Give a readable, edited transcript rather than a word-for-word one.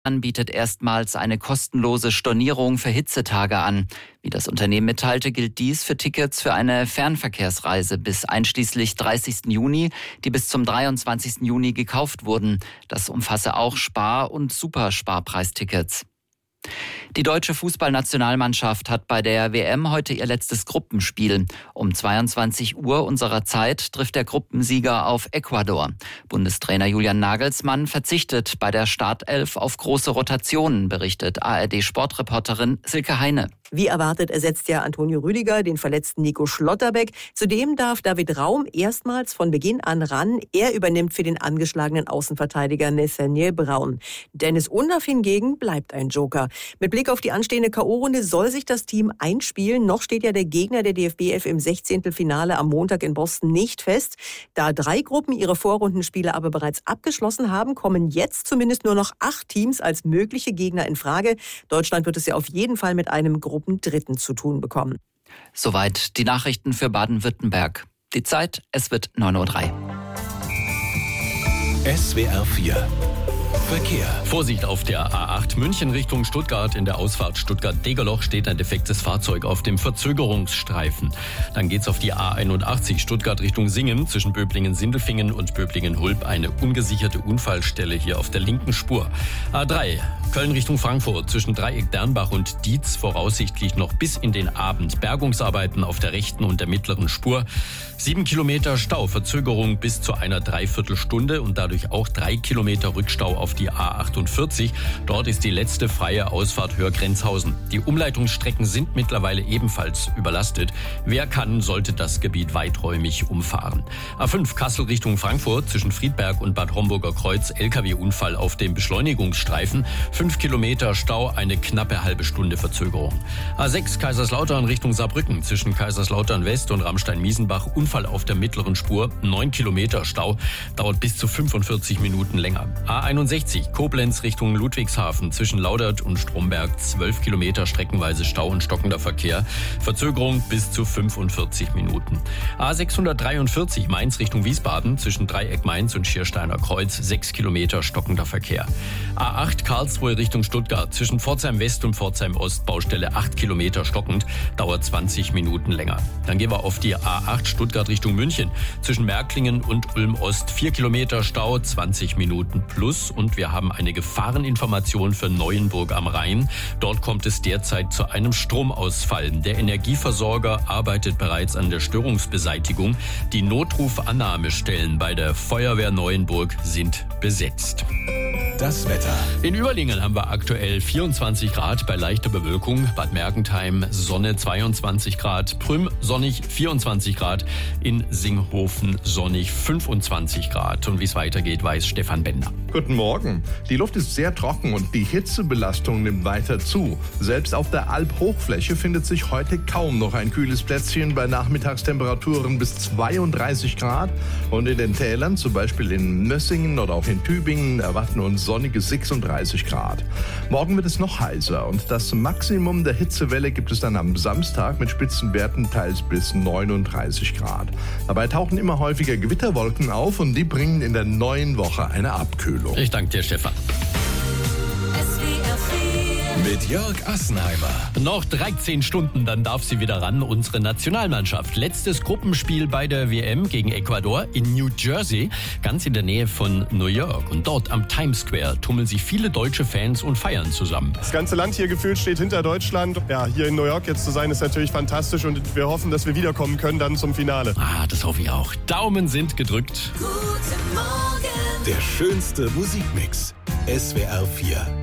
bietet erstmals eine kostenlose Stornierung für Hitzetage an. Wie das Unternehmen mitteilte, gilt dies für Tickets für eine Fernverkehrsreise bis einschließlich 30. Juni, die bis zum 23. Juni gekauft wurden. Das umfasse auch Spar- und Supersparpreistickets. Die deutsche Fußballnationalmannschaft hat bei der WM heute ihr letztes Gruppenspiel. Um 22 Uhr unserer Zeit trifft der Gruppensieger auf Ecuador. Bundestrainer Julian Nagelsmann verzichtet bei der Startelf auf große Rotationen, berichtet ARD-Sportreporterin Silke Heine. Wie erwartet ersetzt ja Antonio Rüdiger den verletzten Nico Schlotterbeck. Zudem darf David Raum erstmals von Beginn an ran. Er übernimmt für den angeschlagenen Außenverteidiger Nathaniel Braun. Dennis Undaff hingegen bleibt ein Joker. Mit Blick auf die anstehende K.O.-Runde soll sich das Team einspielen. Noch steht ja der Gegner der DFB 11 im 16. Finale am Montag in Boston nicht fest. Da 3 Gruppen ihre Vorrundenspiele aber bereits abgeschlossen haben, kommen jetzt zumindest nur noch 8 Teams als mögliche Gegner in Frage. Deutschland wird es ja auf jeden Fall mit einem Gruppendritten zu tun bekommen. Soweit die Nachrichten für Baden-Württemberg. Die Zeit, es wird 9:03 Uhr. SWR 4 Verkehr. Vorsicht auf der A8 München Richtung Stuttgart. In der Ausfahrt Stuttgart-Degerloch steht ein defektes Fahrzeug auf dem Verzögerungsstreifen. Dann geht's auf die A81 Stuttgart Richtung Singen. Zwischen Böblingen-Sindelfingen und Böblingen-Hulb eine ungesicherte Unfallstelle hier auf der linken Spur. A3 Köln Richtung Frankfurt. Zwischen Dreieck-Dernbach und Dietz voraussichtlich noch bis in den Abend. Bergungsarbeiten auf der rechten und der mittleren Spur. 7 Kilometer Stau, Verzögerung bis zu einer Dreiviertelstunde und dadurch auch 3 Kilometer Rückstau auf die A48. Dort ist die letzte freie Ausfahrt Hörgrenzhausen. Die Umleitungsstrecken sind mittlerweile ebenfalls überlastet. Wer kann, sollte das Gebiet weiträumig umfahren. A5 Kassel Richtung Frankfurt zwischen Friedberg und Bad Homburger Kreuz. LKW-Unfall auf dem Beschleunigungsstreifen. 5 Kilometer Stau, eine knappe halbe Stunde Verzögerung. A6 Kaiserslautern Richtung Saarbrücken zwischen Kaiserslautern West und Ramstein-Miesenbach. Unfall auf der mittleren Spur. 9 Kilometer Stau, dauert bis zu 45 Minuten länger. A61 Koblenz Richtung Ludwigshafen zwischen Laudert und Stromberg 12 Kilometer streckenweise Stau und stockender Verkehr. Verzögerung bis zu 45 Minuten. A643 Mainz Richtung Wiesbaden zwischen Dreieck Mainz und Schiersteiner Kreuz 6 Kilometer stockender Verkehr. A8 Karlsruhe Richtung Stuttgart zwischen Pforzheim West und Pforzheim Ost Baustelle 8 Kilometer stockend, dauert 20 Minuten länger. Dann gehen wir auf die A8 Stuttgart Richtung München zwischen Märklingen und Ulm Ost 4 Kilometer Stau, 20 Minuten plus. Und wir haben eine Gefahreninformation für Neuenburg am Rhein. Dort kommt es derzeit zu einem Stromausfall. Der Energieversorger arbeitet bereits an der Störungsbeseitigung. Die Notrufannahmestellen bei der Feuerwehr Neuenburg sind besetzt. Das Wetter. In Überlingen haben wir aktuell 24 Grad bei leichter Bewölkung. Bad Mergentheim Sonne 22 Grad. Prüm sonnig 24 Grad. In Singhofen sonnig 25 Grad. Und wie es weitergeht, weiß Stefan Bender. Guten Morgen. Die Luft ist sehr trocken und die Hitzebelastung nimmt weiter zu. Selbst auf der Alphochfläche findet sich heute kaum noch ein kühles Plätzchen bei Nachmittagstemperaturen bis 32 Grad. Und in den Tälern, zum Beispiel in Mössingen oder auch in Tübingen, erwarten uns sonnige 36 Grad. Morgen wird es noch heißer und das Maximum der Hitzewelle gibt es dann am Samstag mit Spitzenwerten teils bis 39 Grad. Dabei tauchen immer häufiger Gewitterwolken auf und die bringen in der neuen Woche eine Abkühlung. Ich danke dir, Stefan. Mit Jörg Assenheimer. Noch 13 Stunden, dann darf sie wieder ran, unsere Nationalmannschaft. Letztes Gruppenspiel bei der WM gegen Ecuador in New Jersey, ganz in der Nähe von New York. Und dort am Times Square tummeln sich viele deutsche Fans und feiern zusammen. Das ganze Land hier gefühlt steht hinter Deutschland. Ja, hier in New York jetzt zu sein, ist natürlich fantastisch und wir hoffen, dass wir wiederkommen können dann zum Finale. Das hoffe ich auch. Daumen sind gedrückt. Guten Morgen. Der schönste Musikmix. SWR 4.